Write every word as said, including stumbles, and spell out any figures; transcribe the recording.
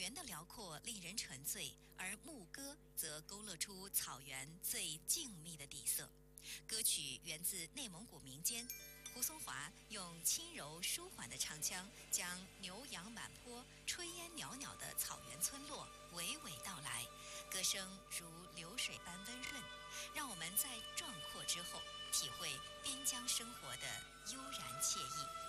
原的辽阔令人沉醉，而牧歌则勾勒出草原最静谧的底色。歌曲源自内蒙古民间，胡松华用轻柔舒缓的唱腔，将牛羊满坡、炊烟袅袅的草原村落娓娓道来，歌声如流水般温润，让我们在壮阔之后体会边疆生活的悠然惬意。